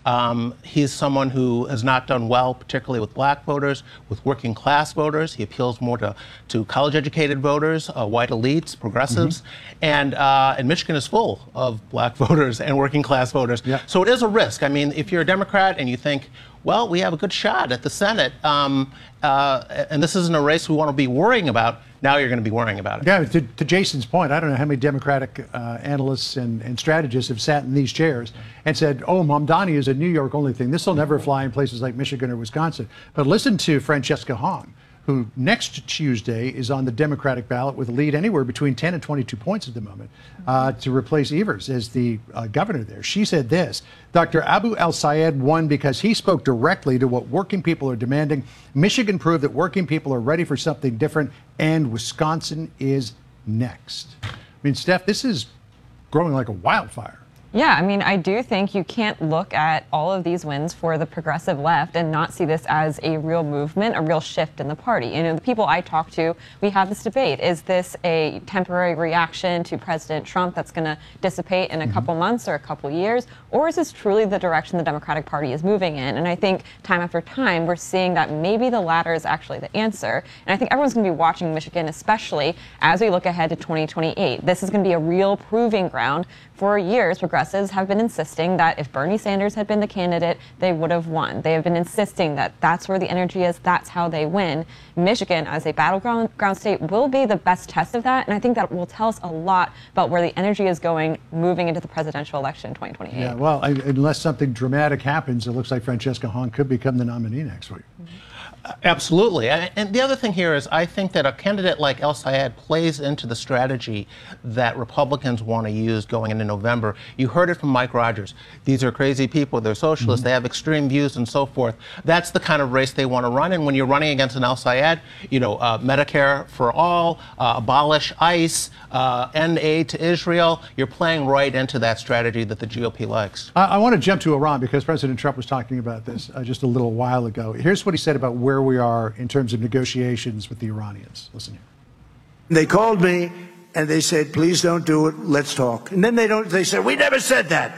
He's someone who has not done well, particularly with black voters, with working class voters. He appeals more to college-educated voters, white elites, progressives. And Michigan is full of black voters and working class voters. Yeah. So it is a risk. I mean, if you're a Democrat and you think, well, we have a good shot at the Senate, and this isn't a race we want to be worrying about, now you're going to be worrying about it. Yeah, to Jason's point, I don't know how many Democratic analysts and strategists have sat in these chairs and said, oh, Mamdani is a New York only thing. This will never fly in places like Michigan or Wisconsin. But listen to Francesca Hong, who next Tuesday is on the Democratic ballot with a lead anywhere between 10 and 22 points at the moment to replace Evers as the governor there. She said this: Dr. Abu El-Sayed won because he spoke directly to what working people are demanding. Michigan proved that working people are ready for something different, and Wisconsin is next. I mean, Steph, this is growing like a wildfire. Yeah, I mean, I do think you can't look at all of these wins for the progressive left and not see this as a real movement, a real shift in the party. You know, the people I talk to, we have this debate. Is this a temporary reaction to President Trump that's going to dissipate in a couple months or a couple years? Or is this truly the direction the Democratic Party is moving in? And I think time after time, we're seeing that maybe the latter is actually the answer. And I think everyone's going to be watching Michigan, especially as we look ahead to 2028. This is going to be a real proving ground. For years, progressives have been insisting that if Bernie Sanders had been the candidate, they would have won. They have been insisting that that's where the energy is, that's how they win. Michigan, as a battleground state, will be the best test of that, and I think that will tell us a lot about where the energy is going moving into the presidential election in 2028. Yeah, well, unless something dramatic happens, it looks like Francesca Hong could become the nominee next week. Absolutely. And the other thing here is I think that a candidate like El-Sayed plays into the strategy that Republicans want to use going into November. You heard it from Mike Rogers. These are crazy people. They're socialists. They have extreme views and so forth. That's the kind of race they want to run. And when you're running against an El-Sayed, you know, Medicare for all, abolish ICE, end aid to Israel, you're playing right into that strategy that the GOP likes. I want to jump to Iran because President Trump was talking about this just a little while ago. Here's what he said about where we are in terms of negotiations with the Iranians. Listen here. They called me and they said, please don't do it, let's talk. And then they said, we never said that.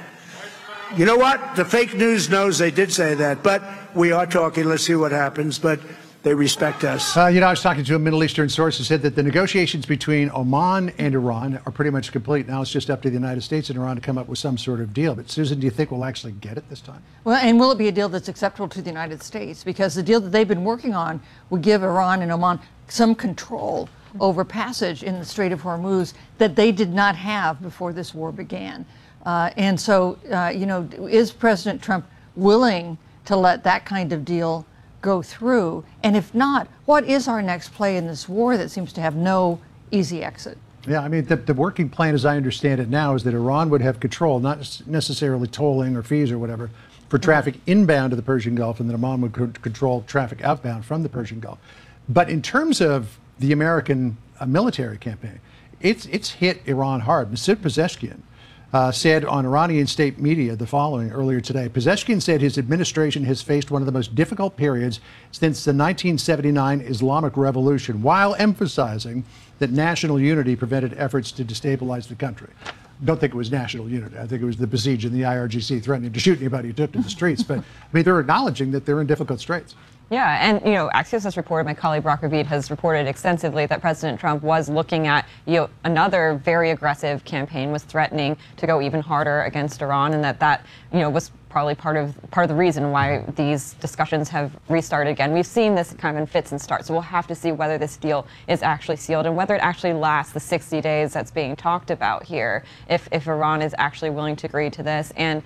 You know what? The fake news knows they did say that, but we are talking, let's see what happens, but they respect us. You know, I was talking to a Middle Eastern source who said that the negotiations between Oman and Iran are pretty much complete. Now it's just up to the United States and Iran to come up with some sort of deal. But Susan, do you think we'll actually get it this time? Well, and will it be a deal that's acceptable to the United States? Because the deal that they've been working on would give Iran and Oman some control over passage in the Strait of Hormuz that they did not have before this war began. And so, you know, is President Trump willing to let that kind of deal go through? And if not, what is our next play in this war that seems to have no easy exit? Yeah, I mean, the working plan, as I understand it now, is that Iran would have control, not necessarily tolling or fees or whatever, for traffic inbound to the Persian Gulf, and that Oman would control traffic outbound from the Persian Gulf. But in terms of the American military campaign, it's hit Iran hard. Masoud Pezeshkian said on Iranian state media the following earlier today. Pezeshkian said his administration has faced one of the most difficult periods since the 1979 Islamic Revolution, while emphasizing that national unity prevented efforts to destabilize the country. Don't think it was national unity. I think it was the Basij and the IRGC threatening to shoot anybody who took to the streets. But I mean, they're acknowledging that they're in difficult straits. Yeah, and, you know, Axios has reported, my colleague Brock Ravid has reported extensively that President Trump was looking at, you know, another very aggressive campaign, was threatening to go even harder against Iran, and that, you know, was probably part of the reason why these discussions have restarted again. We've seen this kind of in fits and starts, so we'll have to see whether this deal is actually sealed and whether it actually lasts the 60 days that's being talked about here, if Iran is actually willing to agree to this. And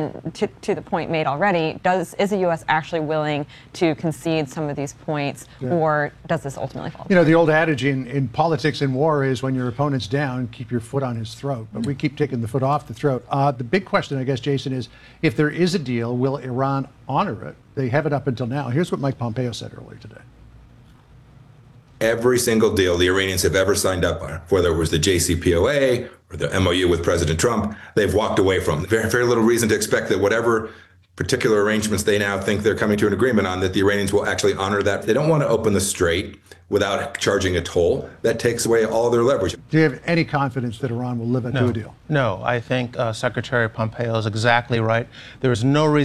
to the point made already, is the U.S. actually willing to concede some of these points, or does this ultimately fall? You know, the old adage in politics and war is when your opponent's down, keep your foot on his throat. But we keep taking the foot off the throat. The big question, I guess, Jason, is if there is a deal, will Iran honor it? They have it up until now. Here's what Mike Pompeo said earlier today. Every single deal the Iranians have ever signed up on, whether it was the JCPOA or the MOU with President Trump, they've walked away from. Very little reason to expect that whatever particular arrangements they now think they're coming to an agreement on, that the Iranians will actually honor that. They don't want to open the strait without charging a toll. That takes away all their leverage. Do you have any confidence that Iran will live up to a deal? No, I think Secretary Pompeo is exactly right. There is no reason